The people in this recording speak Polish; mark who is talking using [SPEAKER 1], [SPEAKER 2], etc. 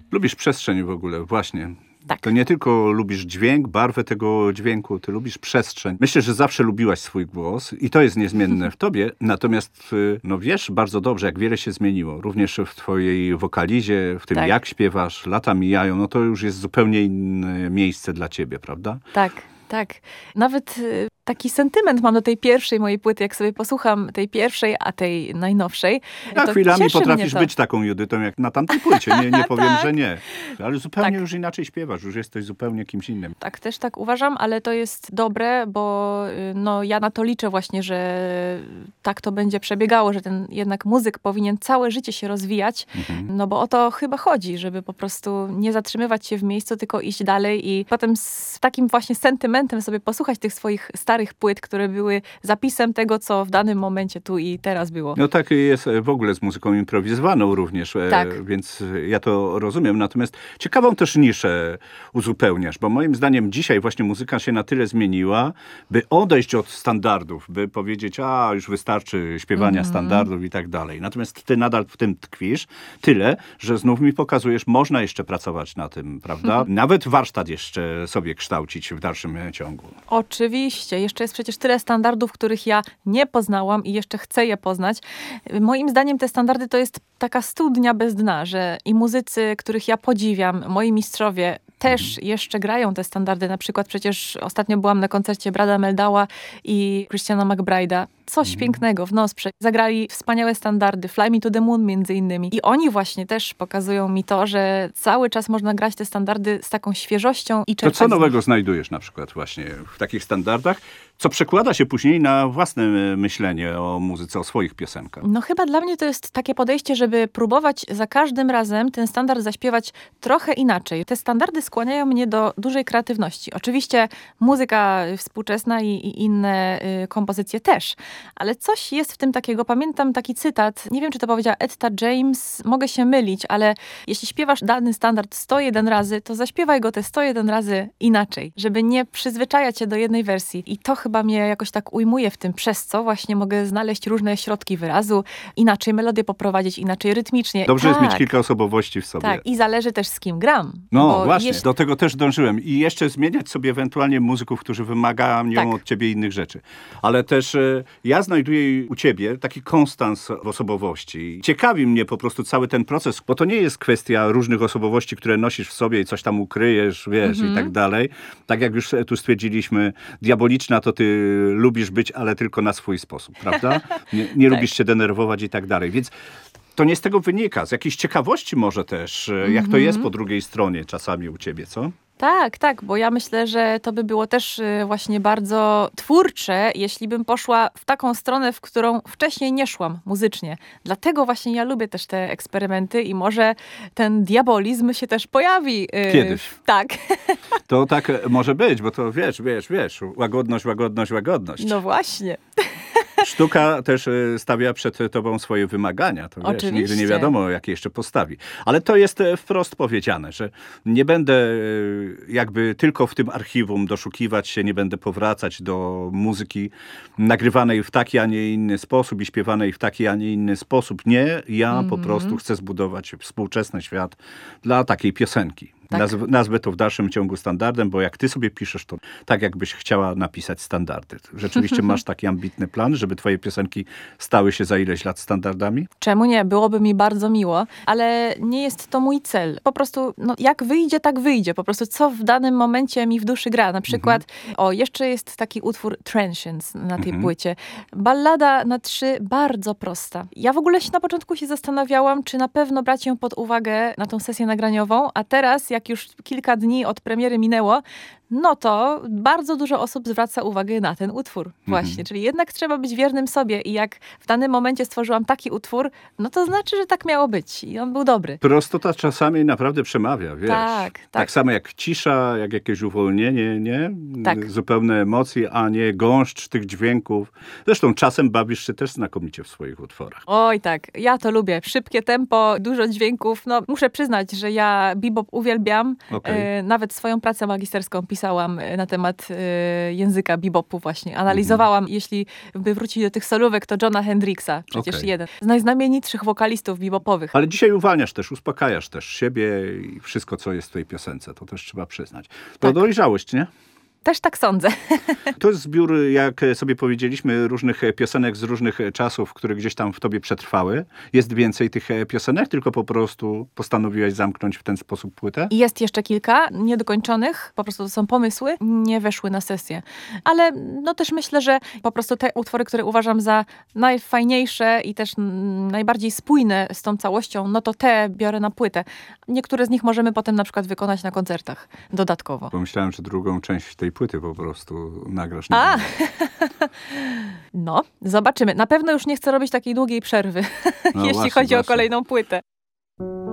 [SPEAKER 1] Lubisz przestrzeń w ogóle, właśnie.
[SPEAKER 2] Tak.
[SPEAKER 1] To nie tylko lubisz dźwięk, barwę tego dźwięku, ty lubisz przestrzeń. Myślę, że zawsze lubiłaś swój głos i to jest niezmienne w tobie. Natomiast no wiesz bardzo dobrze, jak wiele się zmieniło. Również w twojej wokalizie, w tym
[SPEAKER 2] Tak.
[SPEAKER 1] jak śpiewasz, lata mijają, no to już jest zupełnie inne miejsce dla ciebie, prawda?
[SPEAKER 2] Tak, tak. Nawet taki sentyment mam do tej pierwszej mojej płyty, jak sobie posłucham tej pierwszej, a tej najnowszej.
[SPEAKER 1] A
[SPEAKER 2] to
[SPEAKER 1] chwilami
[SPEAKER 2] cieszy
[SPEAKER 1] potrafisz
[SPEAKER 2] mnie to.
[SPEAKER 1] być taką Judytą, jak na tamtej płycie. Nie powiem,
[SPEAKER 2] Tak.
[SPEAKER 1] że nie. Ale zupełnie
[SPEAKER 2] Tak.
[SPEAKER 1] już inaczej śpiewasz, już jesteś zupełnie kimś innym.
[SPEAKER 2] Tak, też tak uważam, ale to jest dobre, bo no, ja na to liczę właśnie, że tak to będzie przebiegało, że ten jednak muzyk powinien całe życie się rozwijać, no bo o to chyba chodzi, żeby po prostu nie zatrzymywać się w miejscu, tylko iść dalej i potem z takim właśnie sentymentem sobie posłuchać tych swoich starych płyt, które były zapisem tego, co w danym momencie tu i teraz było.
[SPEAKER 1] No tak jest w ogóle z muzyką improwizowaną również,
[SPEAKER 2] Tak.
[SPEAKER 1] więc ja to rozumiem. Natomiast ciekawą też niszę uzupełniasz, bo moim zdaniem dzisiaj właśnie muzyka się na tyle zmieniła, by odejść od standardów, by powiedzieć, a już wystarczy śpiewania standardów i tak dalej. Natomiast ty nadal w tym tkwisz, tyle, że znów mi pokazujesz, można jeszcze pracować na tym, prawda? Nawet warsztat jeszcze sobie kształcić w dalszym ciągu.
[SPEAKER 2] Oczywiście. Jeszcze jest przecież tyle standardów, których ja nie poznałam i jeszcze chcę je poznać. Moim zdaniem te standardy to jest taka studnia bez dna, że i muzycy, których ja podziwiam, moi mistrzowie też jeszcze grają te standardy. Na przykład przecież ostatnio byłam na koncercie Brada Meldała i Christiana McBride'a. Coś pięknego w Nosprze. Zagrali wspaniałe standardy, Fly Me to the Moon między innymi. I oni właśnie też pokazują mi to, że cały czas można grać te standardy z taką świeżością i
[SPEAKER 1] To
[SPEAKER 2] czerpać
[SPEAKER 1] co
[SPEAKER 2] z nich.
[SPEAKER 1] nowego znajdujesz na przykład właśnie w takich standardach, co przekłada się później na własne myślenie o muzyce, o swoich piosenkach?
[SPEAKER 2] No chyba dla mnie to jest takie podejście, żeby próbować za każdym razem ten standard zaśpiewać trochę inaczej. Te standardy skłaniają mnie do dużej kreatywności. Oczywiście muzyka współczesna i inne kompozycje też, ale coś jest w tym takiego. Pamiętam taki cytat, nie wiem, czy to powiedziała Etta James, mogę się mylić, ale jeśli śpiewasz dany standard 101 razy, to zaśpiewaj go te 101 razy inaczej, żeby nie przyzwyczajać się do jednej wersji. I to chyba mnie jakoś tak ujmuje w tym, przez co właśnie mogę znaleźć różne środki wyrazu, inaczej melodię poprowadzić, inaczej rytmicznie.
[SPEAKER 1] Dobrze jest mieć
[SPEAKER 2] Tak,
[SPEAKER 1] kilka osobowości w sobie.
[SPEAKER 2] tak, i zależy też z kim gram.
[SPEAKER 1] No
[SPEAKER 2] Bo
[SPEAKER 1] właśnie, do tego też dążyłem. I jeszcze zmieniać sobie ewentualnie muzyków, którzy wymagają
[SPEAKER 2] Tak.
[SPEAKER 1] od ciebie innych rzeczy. Ale też ja znajduję u ciebie taki konstans w osobowości. Ciekawi mnie po prostu cały ten proces, bo to nie jest kwestia różnych osobowości, które nosisz w sobie i coś tam ukryjesz, wiesz, i tak dalej. Tak jak już tu stwierdziliśmy, diaboliczna to ty lubisz być, ale tylko na swój sposób, prawda? Nie lubisz się denerwować i tak dalej. Więc to nie z tego wynika. Z jakiejś ciekawości może też, jak to jest po drugiej stronie czasami u ciebie, co?
[SPEAKER 2] Tak, tak, bo ja myślę, że to by było też właśnie bardzo twórcze, jeśli bym poszła w taką stronę, w którą wcześniej nie szłam muzycznie. Dlatego właśnie ja lubię też te eksperymenty i może ten diabolizm się też pojawi.
[SPEAKER 1] Kiedyś.
[SPEAKER 2] Tak.
[SPEAKER 1] To tak może być, bo to wiesz, łagodność, łagodność, łagodność.
[SPEAKER 2] No właśnie.
[SPEAKER 1] Sztuka też stawia przed tobą swoje wymagania. To wiesz,
[SPEAKER 2] Oczywiście.
[SPEAKER 1] nigdy nie wiadomo, jakie jeszcze postawi. Ale to jest wprost powiedziane, że nie będę jakby tylko w tym archiwum doszukiwać się, nie będę powracać do muzyki nagrywanej w taki, a nie inny sposób i śpiewanej w taki, a nie inny sposób. Nie, ja po prostu chcę zbudować współczesny świat dla takiej piosenki.
[SPEAKER 2] Tak.
[SPEAKER 1] Nazwę to w dalszym ciągu standardem, bo jak ty sobie piszesz, to tak jakbyś chciała napisać standardy. Rzeczywiście masz taki ambitny plan, żeby twoje piosenki stały się za ileś lat standardami?
[SPEAKER 2] Czemu nie? Byłoby mi bardzo miło, ale nie jest to mój cel. Po prostu no, jak wyjdzie, tak wyjdzie. Po prostu co w danym momencie mi w duszy gra. Na przykład, jeszcze jest taki utwór Transience na tej płycie. Ballada na 3, bardzo prosta. Ja w ogóle na początku się zastanawiałam, czy na pewno brać ją pod uwagę na tą sesję nagraniową, a teraz, jak już kilka dni od premiery minęło, no to bardzo dużo osób zwraca uwagę na ten utwór właśnie. Czyli jednak trzeba być wiernym sobie i jak w danym momencie stworzyłam taki utwór, no to znaczy, że tak miało być i on był dobry.
[SPEAKER 1] Prostota czasami naprawdę przemawia, wiesz.
[SPEAKER 2] Tak.
[SPEAKER 1] Tak samo jak cisza, jak jakieś uwolnienie, nie?
[SPEAKER 2] Tak.
[SPEAKER 1] Zupełne emocje, a nie gąszcz tych dźwięków. Zresztą czasem bawisz się też znakomicie w swoich utworach.
[SPEAKER 2] Oj tak, ja to lubię. Szybkie tempo, dużo dźwięków. No muszę przyznać, że ja bebop uwielbiam.
[SPEAKER 1] Okej.
[SPEAKER 2] Nawet swoją pracę magisterską pisałam pisałam na temat języka bebopu właśnie. Analizowałam, jeśli by wrócić do tych solówek, to Johna Hendrixa, przecież jeden z najznamienitszych wokalistów bebopowych.
[SPEAKER 1] Ale dzisiaj uwalniasz też, uspokajasz też siebie i wszystko, co jest w tej piosence. To też trzeba przyznać. To
[SPEAKER 2] Tak.
[SPEAKER 1] dojrzałość, nie?
[SPEAKER 2] Też tak sądzę.
[SPEAKER 1] To jest zbiór, jak sobie powiedzieliśmy, różnych piosenek z różnych czasów, które gdzieś tam w tobie przetrwały. Jest więcej tych piosenek, tylko po prostu postanowiłaś zamknąć w ten sposób płytę?
[SPEAKER 2] I jest jeszcze kilka niedokończonych, po prostu to są pomysły, nie weszły na sesję. Ale no też myślę, że po prostu te utwory, które uważam za najfajniejsze i też najbardziej spójne z tą całością, no to te biorę na płytę. Niektóre z nich możemy potem na przykład wykonać na koncertach dodatkowo.
[SPEAKER 1] Pomyślałem, że drugą część tej płyty po prostu nagrasz.
[SPEAKER 2] No, zobaczymy. Na pewno już nie chcę robić takiej długiej przerwy,
[SPEAKER 1] No
[SPEAKER 2] jeśli
[SPEAKER 1] właśnie,
[SPEAKER 2] chodzi o
[SPEAKER 1] właśnie.
[SPEAKER 2] kolejną płytę.